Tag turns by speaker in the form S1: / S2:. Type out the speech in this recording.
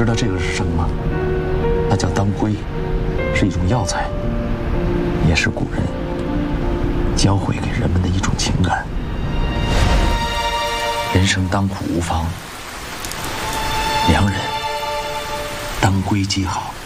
S1: 知道这个是什么吗？那叫当归，是一种药材，也是古人教会给人们的一种情感。人生当苦无方，良人当归皆好。